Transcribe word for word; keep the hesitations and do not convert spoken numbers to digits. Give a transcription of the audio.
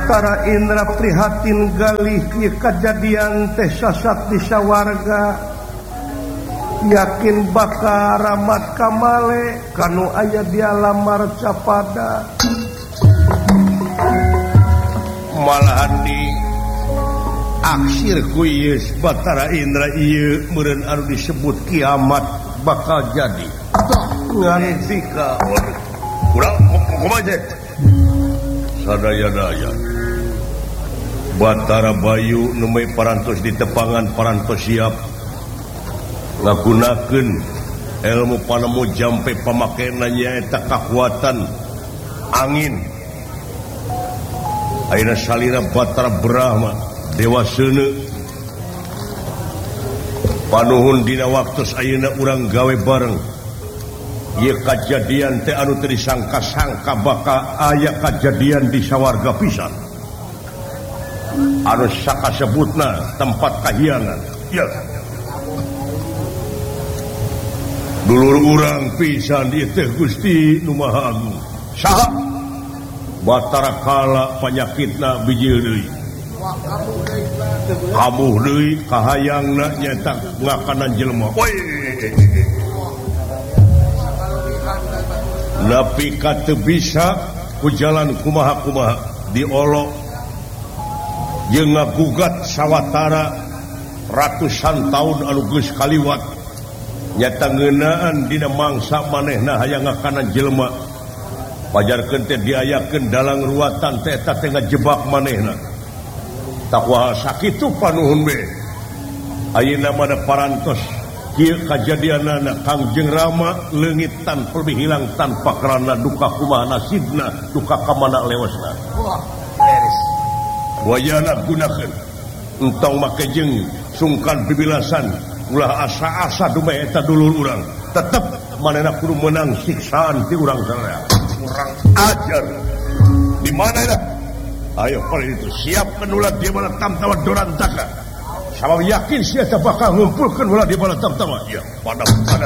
Batara Indra prihatin galih ieu kajadian teh sasat di sawarga yakin bakal ramat kamale kanu aya di alam marca pada malahan di akhir ku ieu Batara Indra ieu meureun anu disebut kiamat bakal jadi ngan zika urang kumaha sadaya-daya Batara Bayu numai parantos di tepangan parantos siap ngagunakeun ilmu panemu jampe pamakena nyaeta kekuatan angin ayeuna salira Batara Brahma Dewa Seuneu panuhun dina waktos ayeuna urang gawe bareng ieu kajadian teh anu teu disangka-sangka bakal aya kajadian di sawarga pisan anu sakasebutna tempat kahiangan ya dulur urang pisan ieu teh Gusti Nu Maha Agung saha Batara kala panyakitna biji deui kamuh deui kahayangna nyaeta ngakanan jelema tapi kata bisa ku jalan kumaha-kumaha diolok jeung ngagugat sawatara ratusan tahun anu geus kaliwat nyata ngeunaan dina mangsa manehna hayang ngakanan jelema pajarkeun teh diayakeun dalang ruatan teh eta teh ngajebak manehna tak wah sakitu panuhun be ayeuna mah parantos kieu kajadianana Kangjeng Rama leungit tanpa hilang tanpa karana duka kumaha nasibna duka kamana lewasna wah beres wayana gunakeun entong make jeung sungkan bibilasan ulah asa-asa dumeh eta dulur urang tetep manehna kudu menang siksaan ti urang sadaya urang ajar di mana eta ayo pada itu siap menulat dia bala tamtawa dorantaka sabab yakin sia teh bakal ngumpulkeun ulah di bala tamtama ya pada pada